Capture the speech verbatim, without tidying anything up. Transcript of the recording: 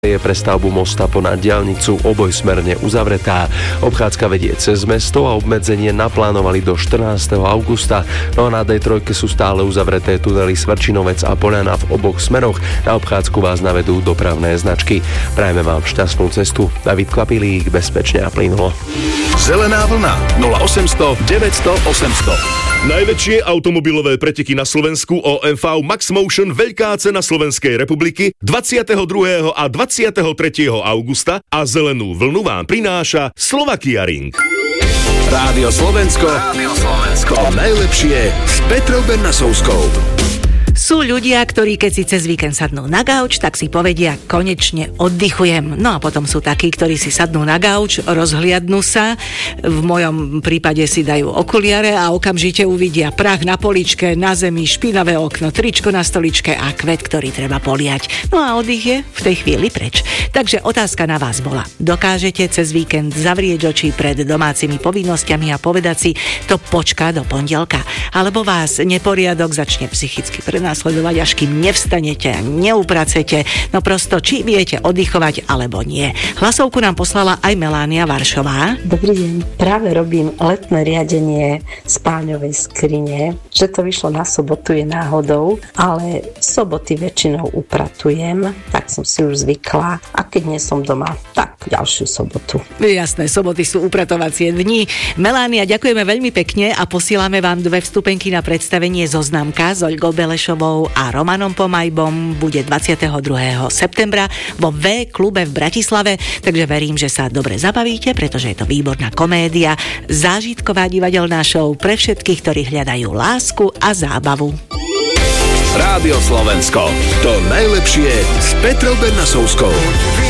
je pre stavbu mosta ponad diaľnicu obojsmerne uzavretá. Obchádzka vedie cez mesto a obmedzenie naplánovali do štrnásteho augusta. No a na dé tri sú stále uzavreté tunely Svrčinovec a Poľana v oboch smeroch. Na obchádzku vás navedú dopravné značky. Prajeme vám šťastnú cestu. David Kvapilík, bezpečne a plynulo. Zelená vlna nula osemsto deväťsto osemsto. Najväčšie automobilové preteky na Slovensku ó em vé Max Motion Veľká cena Slovenskej republiky dvadsiateho druhého a dvadsiateho tretieho augusta a zelenú vlnu vám prináša Slovakia Ring. Rádio Slovensko. Rádio Slovensko. To najlepšie s Petrou Bernasovskou. Sú ľudia, ktorí keď si cez víkend sadnú na gauč, tak si povedia, konečne oddychujem. No a potom sú takí, ktorí si sadnú na gauč, rozhliadnú sa, v mojom prípade si dajú okuliare a okamžite uvidia prach na poličke, na zemi, špinavé okno, tričko na stoličke a kvet, ktorý treba poliať. No a oddych je v tej chvíli preč. Takže otázka na vás bola. Dokážete cez víkend zavrieť oči pred domácimi povinnosťami a povedať si, to počká do pondelka? Alebo vás neporiadok začne psychicky prenasledovať, až kým nevstanete a neupracete. No prosto, či viete oddychovať, alebo nie. Hlasovku nám poslala aj Melánia Varšová. Dobrý deň. Práve robím letné riadenie spáľňovej skrine. Že to vyšlo na sobotu je náhodou, ale soboty väčšinou upratujem, tak som si už zvykla. A keď nie som doma, tak ďalšiu sobotu. Jasné, soboty sú upratovacie dni. Melánia, ďakujeme veľmi pekne a posílame vám dve vstupenky na predstavenie Zoznamka s Oľgou Belešovou a Romanom Pomajbom. Bude dvadsiateho druhého septembra vo V klube v Bratislave, takže verím, že sa dobre zabavíte, pretože je to výborná komédia, zážitková divadelná show pre všetkých, ktorí hľadajú lásku a zábavu. Rádio Slovensko. To najlepšie s Petrou Bernasovskou.